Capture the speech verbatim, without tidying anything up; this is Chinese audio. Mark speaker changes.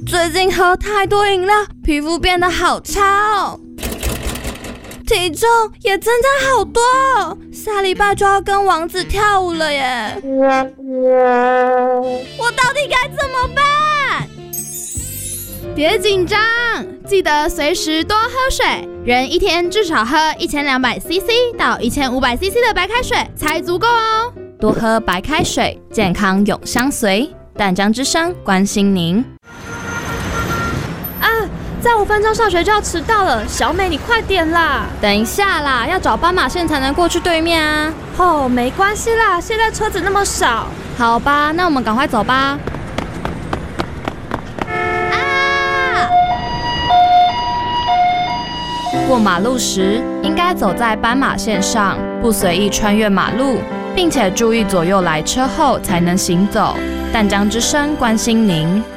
Speaker 1: 最近喝太多饮料，皮肤变得好差哦，体重也增加好多哦，下礼拜就要跟王子跳舞了耶！我到底该怎么办？
Speaker 2: 别紧张，记得随时多喝水，人一天至少喝一千两百 C C 到一千五百 C C 的白开水才足够哦。
Speaker 1: 多喝白开水，健康永相随。淡江之声关心您。
Speaker 3: 啊，再五分钟上学就要迟到了，小美你快点啦！
Speaker 1: 等一下啦，要找斑马线才能过去对面啊。
Speaker 3: 哦，没关系啦，现在车子那么少。
Speaker 1: 好吧，那我们赶快走吧。过马路时，应该走在斑马线上，不随意穿越马路，并且注意左右来车后才能行走。淡江之声关心您。